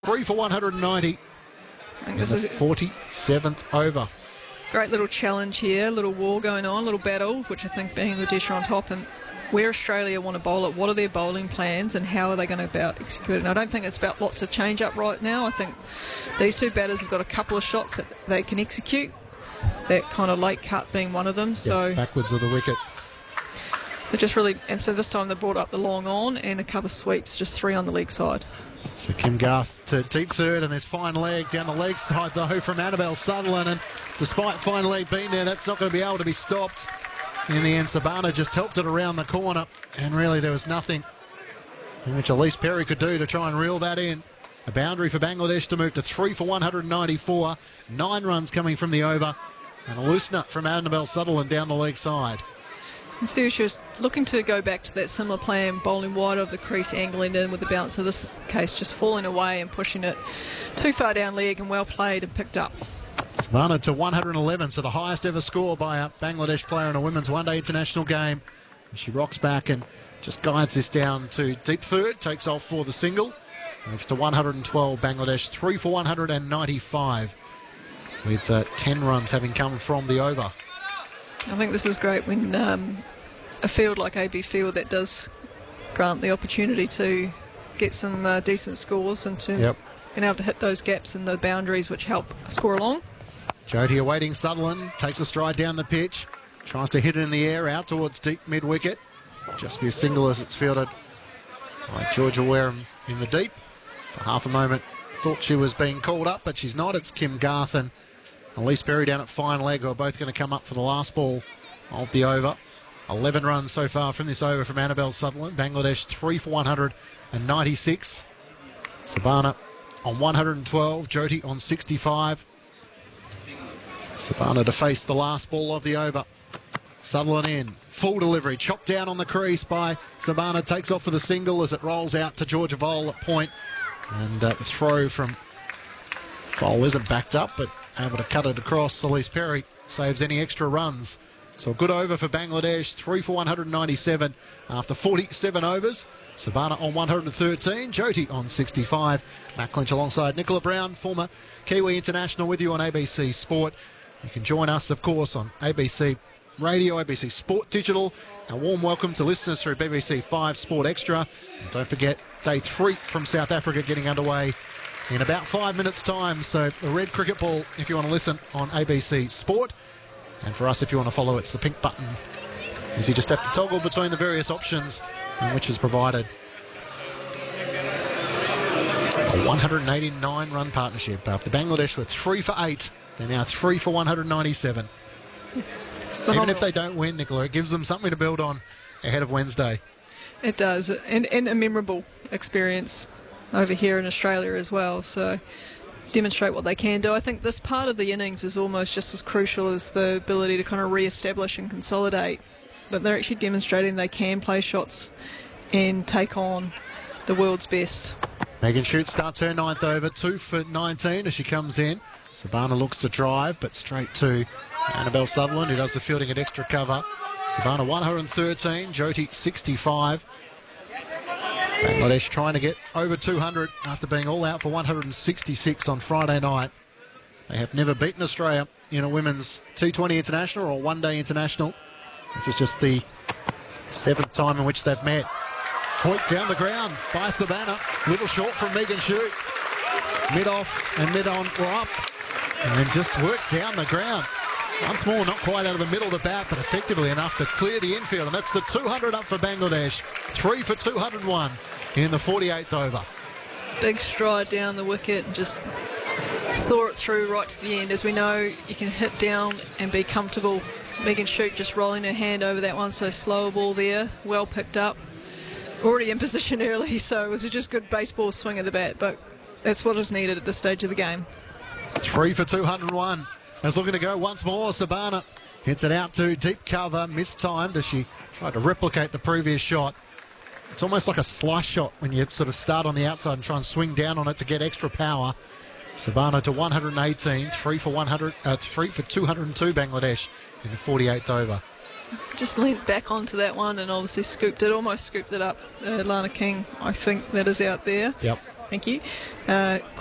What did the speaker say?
3 for 190. I think this is 47th over. Great little challenge here, little war going on, little battle, which I think Bangladesh are on top, and where Australia want to bowl it, what are their bowling plans and how are they going to about execute it? And I don't think it's about lots of change up right now. I think these two batters have got a couple of shots that they can execute, that kind of late cut being one of them. So backwards of the wicket. They just really, and so this time they brought up the long on and a couple of sweeps, just 3 on the leg side. So Kim Garth to deep third, and there's fine leg down the leg side though from Annabelle Sutherland, and despite fine leg being there, that's not going to be able to be stopped. In the end, Sabana just helped it around the corner, and really there was nothing in which Elise Perry could do to try and reel that in. A boundary for Bangladesh to move to 3 for 194, 9 runs coming from the over, and a loose nut from Annabelle Sutherland down the leg side. And so she was looking to go back to that similar plan, bowling wide of the crease, angling in with the bounce. In this case, just falling away and pushing it too far down leg, and well played and picked up. Savannah to 111, so the highest ever score by a Bangladesh player in a women's one-day international game. She rocks back and just guides this down to deep third, takes off for the single. Moves to 112, Bangladesh 3 for 195, with 10 runs having come from the over. I think this is great when a field like AB Field that does grant the opportunity to get some decent scores and to being able to hit those gaps and the boundaries which help score along. Jodie awaiting Sutherland, takes a stride down the pitch, tries to hit it in the air out towards deep mid-wicket. Just be a single as it's fielded by Georgia Wareham in the deep. For half a moment, thought she was being called up, but she's not. It's Kim Garth and Elise Perry down at fine leg, who are both going to come up for the last ball of the over. 11 runs so far from this over from Annabelle Sutherland. Bangladesh 3 for 196. Sabana on 112. Jyoti on 65. Sabana to face the last ball of the over. Sutherland in. Full delivery. Chopped down on the crease by Sabana. Takes off for the single as it rolls out to Georgia Vole at point. And the throw from Vole isn't backed up, but able to cut it across. Elise Perry saves any extra runs. So a good over for Bangladesh, 3 for 197 after 47 overs. Sabana on 113, Jyoti on 65. Matt Clinch alongside Nicola Brown, former Kiwi international, with you on ABC Sport. You can join us, of course, on ABC Radio, ABC Sport Digital. A warm welcome to listeners through BBC 5 Sport Extra. And don't forget, day 3 from South Africa getting underway in about 5 minutes' time. So the red cricket ball, if you want to listen on ABC Sport. And for us, if you want to follow, it's the pink button, as you just have to toggle between the various options in which is provided. A 189-run partnership. After Bangladesh were 3 for 8, they're now 3 for 197. Even if they don't win, Nicola, it gives them something to build on ahead of Wednesday. It does, and a memorable experience over here in Australia as well, so demonstrate what they can do. I think this part of the innings is almost just as crucial as the ability to kind of re-establish and consolidate, but they're actually demonstrating they can play shots and take on the world's best. Megan Shute starts her 9th over, 2 for 19 as she comes in. Sabana looks to drive, but straight to Annabelle Sutherland, who does the fielding at extra cover. Sabana 113, Jyoti 65. Bangladesh trying to get over 200 after being all out for 166 on Friday night. They have never beaten Australia in a women's T20 international or one-day international. This is just the 7th time in which they've met. Point down the ground by Sabana. Little short from Megan Shute. Mid-off and mid-on were up. And then just worked down the ground. Once more, not quite out of the middle of the bat, but effectively enough to clear the infield. And that's the 200 up for Bangladesh. 3 for 201 in the 48th over. Big stride down the wicket and just saw it through right to the end. As we know, you can hit down and be comfortable. Megan Shute just rolling her hand over that one, so slower ball there. Well picked up. Already in position early, so it was just good baseball swing of the bat, but that's what is needed at this stage of the game. 3 for 201. Is looking to go once more. Sabana hits it out to deep cover, mistimed as she tried to replicate the previous shot. It's almost like a slice shot when you sort of start on the outside and try and swing down on it to get extra power. Sabana to 118, 3 for 202 Bangladesh in the 48th over. Just leant back onto that one and obviously almost scooped it up. Lana King, I think that is out there. Yep. Thank you.